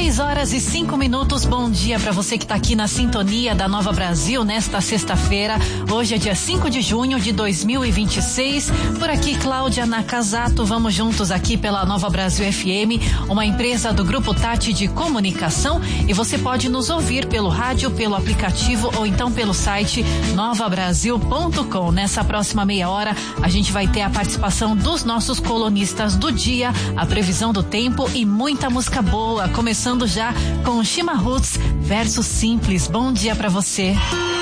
6h05. Bom dia para você que está aqui na sintonia da Nova Brasil nesta sexta-feira. Hoje é dia 5 de junho de 2026. Por aqui, Cláudia Nakazato. Vamos juntos aqui pela Nova Brasil FM, uma empresa do Grupo Tati de Comunicação. E você pode nos ouvir pelo rádio, pelo aplicativo ou então pelo site novabrasil.com. Nessa próxima meia hora, a gente vai ter a participação dos nossos colunistas do dia, a previsão do tempo e muita música boa. Começando já com Shima Roots, Verso Simples. Bom dia pra você.